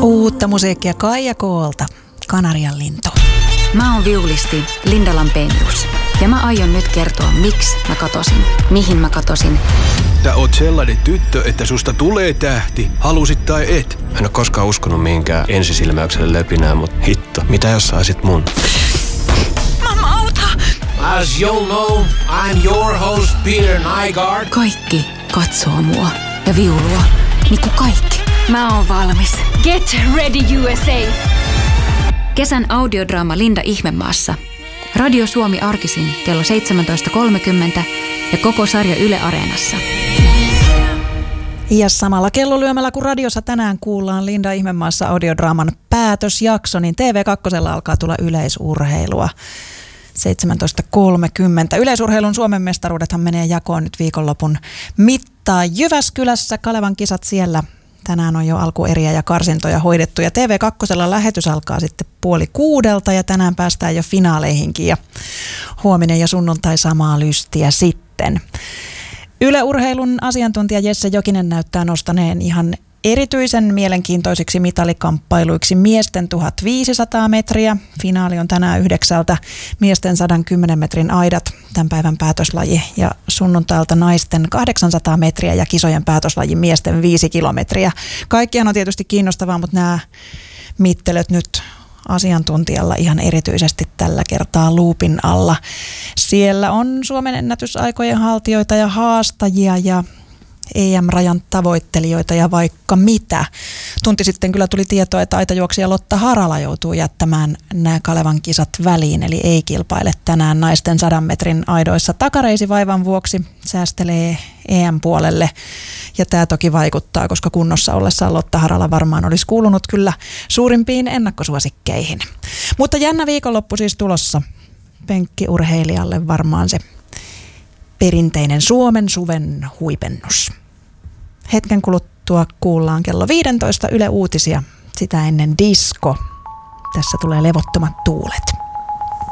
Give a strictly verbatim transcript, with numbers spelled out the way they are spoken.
Uutta musiikkia Kaija Koolta, Kanarian lintu. Mä oon viulisti Linda Lampenius ja mä aion nyt kertoa, miksi mä katosin, mihin mä katosin. Sä oot sellainen tyttö, että susta tulee tähti, halusit tai et. Mä en oo koskaan uskonut mihinkään ensisilmäykselle löpinään, mut hitto, mitä jos saisit mun? Mamma, auta! As you'll know, I'm your host Peter Nygaard. Kaikki katsoo mua ja viulua, niinku kaikki. Mä oon valmis. Get ready U S A! Kesän audiodraama Linda Ihmemaassa. Radio Suomi arkisin kello seitsemäntoista kolmekymmentä ja koko sarja Yle Areenassa. Ja samalla kellolyömällä kuin radiossa tänään kuullaan Linda Ihmemaassa audiodraaman päätösjakso, niin T V kaksi alkaa tulla yleisurheilua. seitsemäntoista kolmekymmentä. Yleisurheilun Suomen mestaruudethan menee jakoon nyt viikonlopun mittaan. Jyväskylässä Kalevan kisat siellä. Tänään on jo alkueriä ja karsintoja hoidettu ja T V kaksi lähetys alkaa sitten puoli kuudelta ja tänään päästään jo finaaleihinkin ja huominen ja sunnuntai samaa lystiä sitten. Yle Urheilun asiantuntija Jesse Jokinen näyttää nostaneen ihan erityisen mielenkiintoisiksi mitalikamppailuiksi miesten tuhatviisisataa metriä. Finaali on tänään yhdeksältä, miesten sata kymmenen metrin aidat, tämän päivän päätöslaji, ja sunnuntailta naisten kahdeksansataa metriä ja kisojen päätöslaji miesten viisi kilometriä. Kaikkiaan on tietysti kiinnostavaa, mutta nämä mittelöt nyt asiantuntijalla ihan erityisesti tällä kertaa luupin alla. Siellä on Suomen ennätysaikojen haltijoita ja haastajia ja E M-rajan tavoittelijoita ja vaikka mitä. Tunti sitten kyllä tuli tietoa, että aitajuoksija Lotta Harala joutuu jättämään nämä Kalevan kisat väliin, eli ei kilpaile tänään naisten sadan metrin aidoissa takareisivaivan vuoksi, säästelee E M-puolelle. Ja tämä toki vaikuttaa, koska kunnossa ollessaan Lotta Harala varmaan olisi kuulunut kyllä suurimpiin ennakkosuosikkeihin. Mutta jännä viikonloppu siis tulossa penkkiurheilijalle varmaan se perinteinen Suomen suven huipennus. Hetken kuluttua kuullaan kello viisitoista Yle Uutisia, sitä ennen disko. Tässä tulee levottomat tuulet.